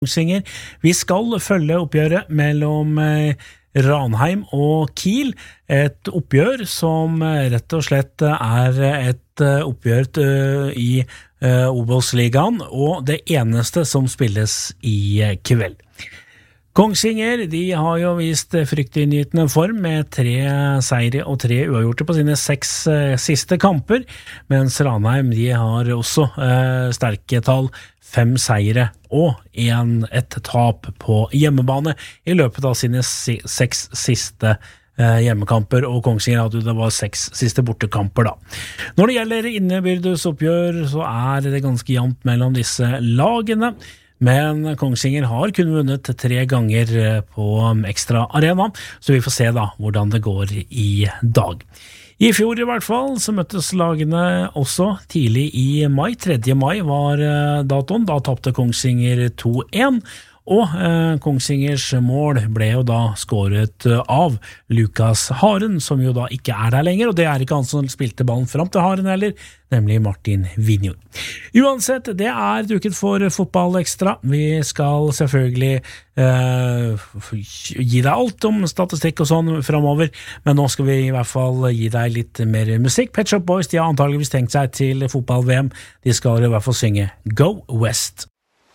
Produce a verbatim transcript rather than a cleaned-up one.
Kongsvinger. Vi skal følge oppgjøret mellom eh, Ranheim og Kiel, et oppgjør som eh, rett og slett er et eh, oppgjør eh, i eh, Obos-ligaen, og det eneste som spilles i eh, kveld. Kongsvinger, de har jo vist fryktinngytende form med tre seire og tre uavgjorte på sine seks eh, siste kamper, mens Ranheim, de har også eh, sterke tall, fem seire og en, et tap på hjemmebane i løpet av sine si, seks siste eh, hjemmekamper, og Kongsvinger hadde det var seks siste bortekamper da. Når det gjelder innebyrdes oppgjør, så er det ganske jevnt mellom disse lagene, men Kongsvinger har kun vunnet tre ganger på ekstra arena, så vi får se da hvordan det går i dag. I fjor i hvert fall så møttes lagene også tidlig i mai. tredje mai var datoen, da tappte Kongsvinger to en, og eh, Kongsvingers mål ble jo da skåret av Lukas Haren, som jo da ikke er der lenger, og det er ikke han som spilte ballen fram til Haren heller, nemlig Martin Vinjord. Uansett, det er duket for Fotball Ekstra. Vi skal selvfølgelig eh, gi deg alt om statistikk og sånn fremover, men nå skal vi i hvert fall gi deg litt mer musikk. Pet Shop Boys, de har antageligvis tenkt seg til fotball-V M. De skal i hvert fall synge Go West.